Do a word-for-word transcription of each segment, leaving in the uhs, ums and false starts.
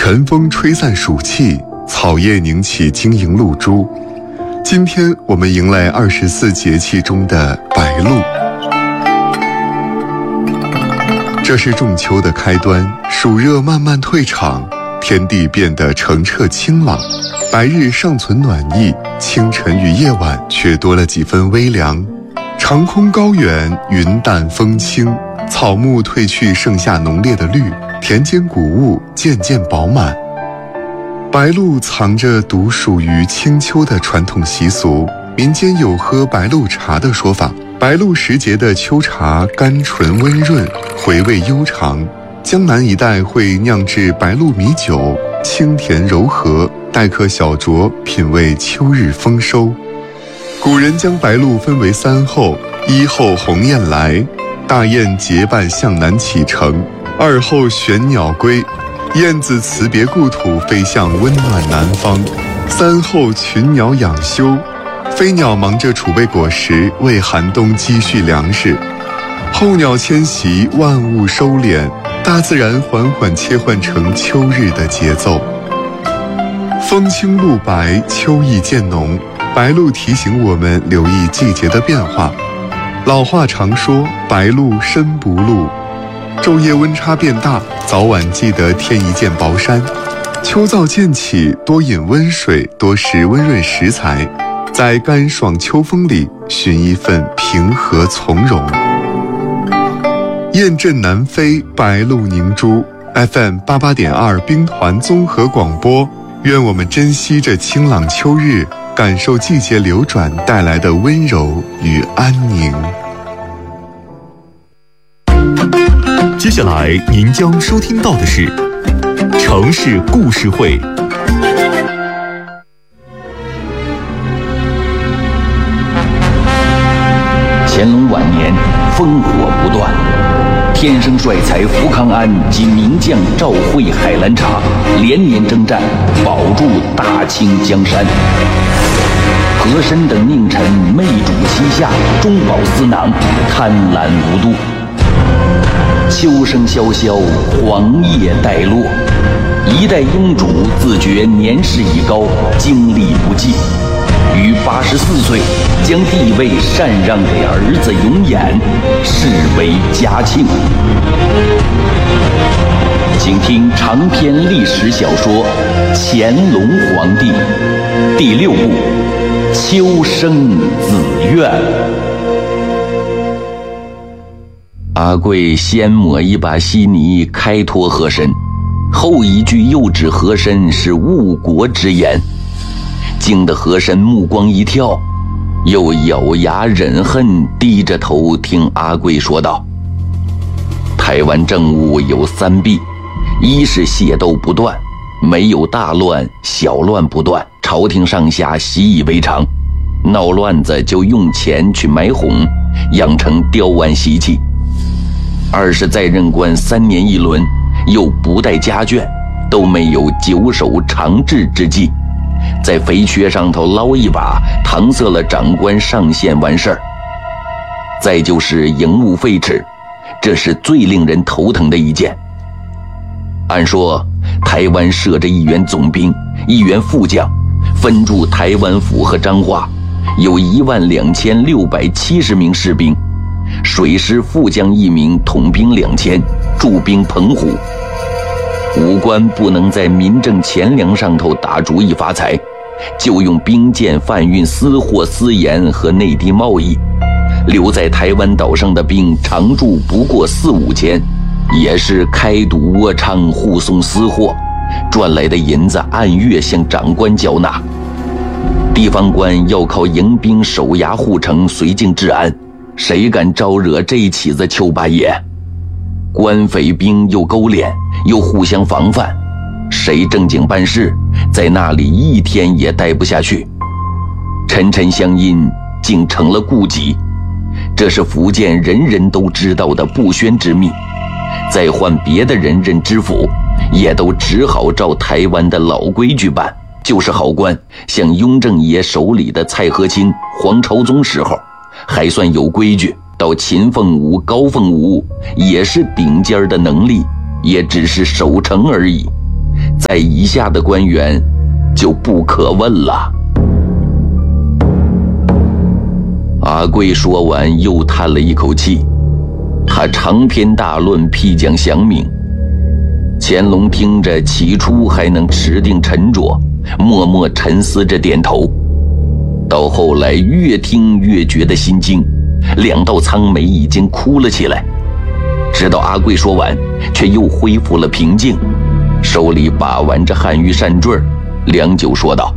晨风吹散暑气，草叶凝起晶莹露珠。今天我们迎来二十四节气中的白露。这是仲秋的开端，暑热慢慢退场，天地变得澄澈清朗，白日尚存暖意，清晨与夜晚却多了几分微凉。长空高远，云淡风轻，草木褪去盛夏浓烈的绿，田间谷物渐渐饱满。白露藏着独属于清秋的传统习俗，民间有喝白露茶的说法。白露时节的秋茶甘醇温润，回味悠长。江南一带会酿制白露米酒，清甜柔和，待客小酌，品味秋日丰收。古人将白露分为三候：一候鸿雁来，大雁结伴向南启程；二候玄鸟归，燕子辞别故土，飞向温暖南方；三候群鸟养休，飞鸟忙着储备果实，为寒冬积蓄粮食。候鸟迁徙，万物收敛，大自然缓缓切换成秋日的节奏。风清露白，秋意渐浓。白露提醒我们留意季节的变化。老话常说，白露身不露。昼夜温差变大，早晚记得添一件薄衫。秋燥渐起，多饮温水，多食温润食材，在干爽秋风里寻一份平和从容。雁阵南飞，白露凝珠。 F M 八八点二兵团综合广播，愿我们珍惜这清朗秋日，感受季节流转带来的温柔与安宁。 接下来您将收听到的是城市故事会。 乾隆晚年，烽火不断，天生帅才福康安及名将赵惠海兰察连年征战，保住大清江山。和珅等佞臣媚主西夏，中饱私囊，贪婪无度。秋声萧萧，黄叶带落，一代英主自觉年事已高，精力不济，于八十四岁将帝位禅让给儿子永琰，视为嘉庆。请听长篇历史小说《乾隆皇帝》第六部《秋生子愿》。阿贵先抹一把稀泥开脱和珅，后一句又指和珅是误国之言，惊得和珅目光一跳，又咬牙忍恨，低着头听阿贵说道：台湾政务有三弊，一是械斗不断，没有大乱，小乱不断，朝廷上下习以为常，闹乱子就用钱去买哄，养成刁顽习气。二是在任官三年一轮，又不带家眷，都没有久守长治之计，在肥缺上头捞一把，搪塞了长官上线完事儿。再就是营务废弛，这是最令人头疼的一件。按说台湾设着一员总兵，一员副将，分驻台湾府和彰化，有一万两千六百七十名士兵，水师副将一名，统兵两千，驻兵澎湖。武官不能在民政钱粮上头打主意发财，就用兵舰贩运私货私盐和内地贸易。留在台湾岛上的兵常驻不过四五千，也是开赌窝娼，护送私货，赚来的银子按月向长官缴纳。地方官要靠迎兵守衙护城，绥靖治安，谁敢招惹这起子邱八爷？官匪兵又勾连，又互相防范，谁正经办事，在那里一天也待不下去。沉沉相因，竟成了顾忌，这是福建人人都知道的不宣之秘。再换别的人任知府，也都只好照台湾的老规矩办，就是好官，像雍正爷手里的蔡和清、黄朝宗时候，还算有规矩。到秦凤舞、高凤舞，也是顶尖的能力，也只是守城而已。 在以下的官员就不可问了。阿贵说完，又叹了一口气，他长篇大论，批讲详明。乾隆听着，起初还能持定沉着，默默沉思着点头，到后来越听越觉得心惊，两道苍眉已经哭了起来。直到阿贵说完，却又恢复了平静，手里把玩着汉玉扇坠，良久说道：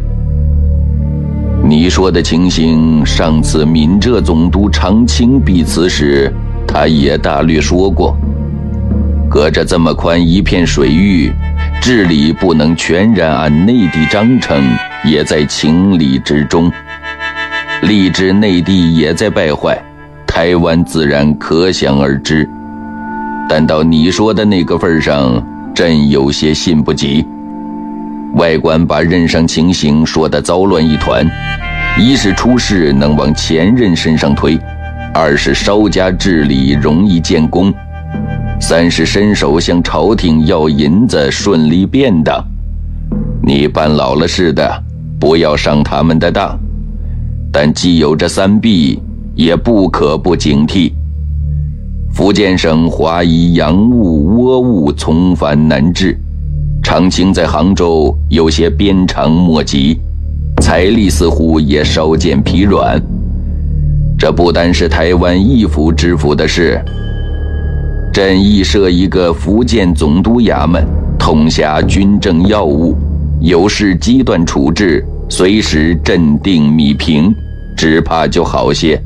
你说的情形，上次闽浙总督常清避此时，他也大略说过。隔着这么宽一片水域，治理不能全然按内地章程，也在情理之中。立志内地也在败坏，台湾自然可想而知。但到你说的那个份上，朕有些信不及。外官把任上情形说得糟乱一团，一是出事能往前任身上推，二是稍加治理容易建功，三是伸手向朝廷要银子顺利便当。你办老了似的，不要上他们的当。但既有这三弊，也不可不警惕。福建省华夷洋务倭务从繁难治，常清在杭州有些鞭长莫及，财力似乎也稍见疲软。这不单是台湾一府知府的事，朕亦设一个福建总督衙门，统辖军政要务，有事机断处置，随时镇定米平，只怕就好些。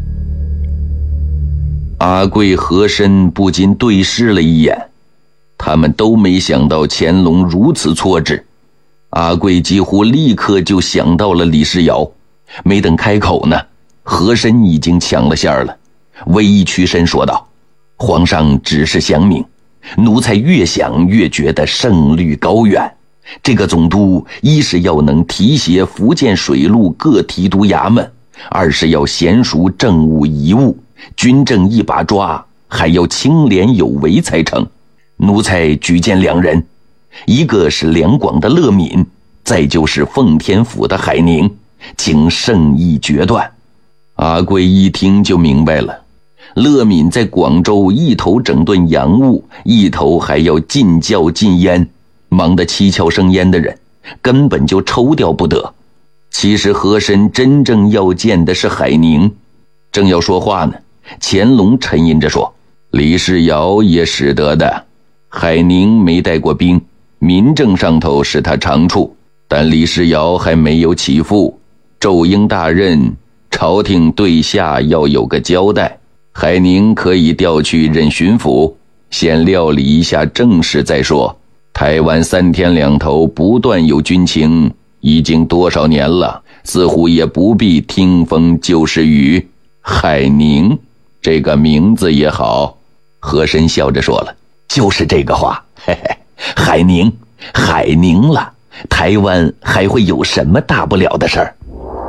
阿贵和珅不禁对视了一眼，他们都没想到乾隆如此挫折。阿贵几乎立刻就想到了李世尧，没等开口呢，和珅已经抢了线了，微一屈身说道：皇上指示详明，奴才越想越觉得胜率高远。这个总督，一是要能提携福建水陆各提督衙门，二是要娴熟政务遗务，军政一把抓，还要清廉有为才成。奴才举荐两人，一个是两广的乐敏，再就是奉天府的海宁，请圣意决断。阿贵一听就明白了，乐敏在广州一头整顿洋务，一头还要禁教禁烟，忙得七窍生烟的人根本就抽调不得。其实和珅真正要见的是海宁。正要说话呢，乾隆沉吟着说：李世尧也使得的，海宁没带过兵，民政上头是他长处，但李世尧还没有起复，骤应大任，朝廷对下要有个交代。海宁可以调去任巡抚，先料理一下政事再说。台湾三天两头不断有军情，已经多少年了，似乎也不必听风就是雨。海宁这个名字也好。和珅笑着说了：就是这个话，嘿嘿，海宁海宁了，台湾还会有什么大不了的事儿？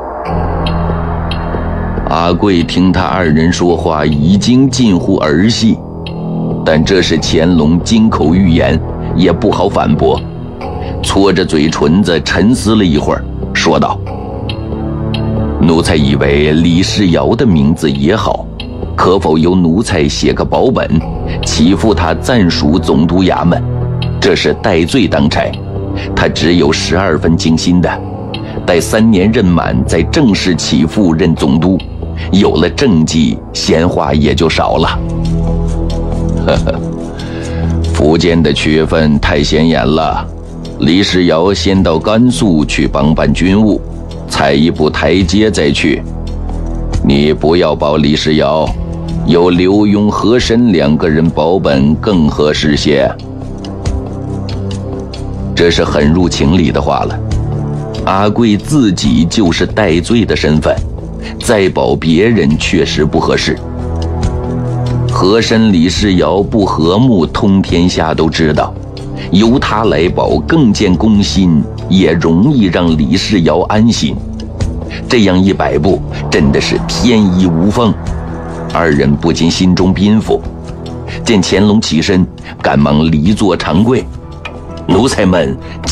阿贵听他二人说话已经近乎儿戏，但这是乾隆金口玉言，也不好反驳，搓着嘴唇子沉思了一会儿，说道：奴才以为李世尧的名字也好，可否由奴才写个保本，起复他暂署总督衙门？这是戴罪当差，他只有十二分精心的，待三年任满再正式起复任总督，有了政绩，闲话也就少了。呵呵，福建的缺份太显眼了，李世尧先到甘肃去帮办军务，踩一步台阶再去。你不要保李世尧，由刘墉、和珅两个人保本更合适些。这是很入情理的话了。阿贵自己就是戴罪的身份，再保别人确实不合适。和珅、李世尧不和睦，通天下都知道，由他来保更见公心，也容易让李世尧安心。这样一摆布，真的是天衣无缝。二人不禁心中宾服。见乾隆起身，赶忙离座长跪。 奴才们